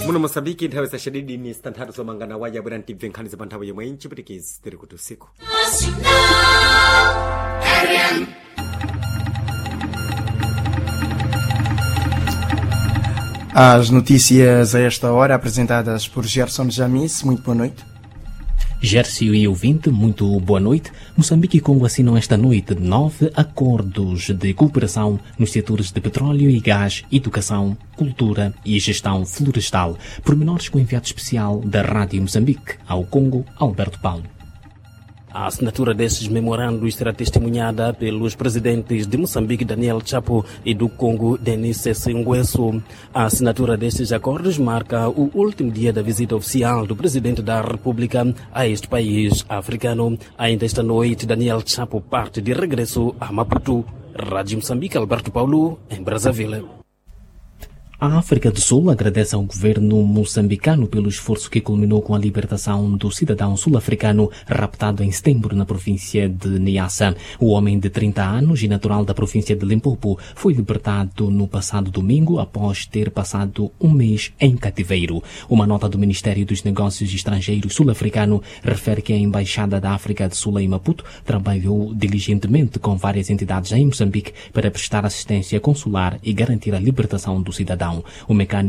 muno Mosambiki nthawi zashadidi ni stanthatu zomangana waya bwana TV nkhani za panthawi yomwe inchipitikizi tiri kuti usiku. As notícias a esta hora apresentadas por Gerson Jamis. Muito boa noite. Gércio e ouvinte, muito boa noite. Moçambique e Congo assinam esta noite 9 acordos de cooperação nos setores de petróleo e gás, educação, cultura e gestão florestal. Pormenores com o enviado especial da Rádio Moçambique ao Congo, Alberto Paulo. A assinatura destes memorandos será testemunhada pelos presidentes de Moçambique, Daniel Chapo, e do Congo, Denis Sassou Nguesso. A assinatura destes acordos marca o último dia da visita oficial do presidente da República a este país africano. Ainda esta noite, Daniel Chapo parte de regresso a Maputo. Rádio Moçambique, Alberto Paulo, em Brazzaville. A África do Sul agradece ao governo moçambicano pelo esforço que culminou com a libertação do cidadão sul-africano raptado em setembro na província de Niassa. O homem de 30 anos e natural da província de Limpopo foi libertado no passado domingo após ter passado um mês em cativeiro. Uma nota do Ministério dos Negócios Estrangeiros sul-africano refere que a Embaixada da África do Sul em Maputo trabalhou diligentemente com várias entidades em Moçambique para prestar assistência consular e garantir a libertação do cidadão. O mecânico